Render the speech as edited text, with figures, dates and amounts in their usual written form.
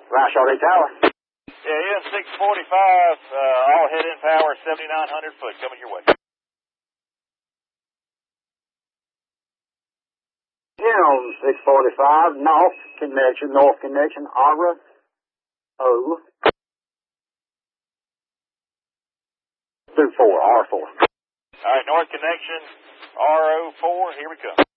Right, Charlotte Tower. Yeah, EN 645, all head-in power, 7,900 foot, coming your way. Yeah, 645, north connection, Aura O. 24, R4. All right, north connection, RO4, here we come.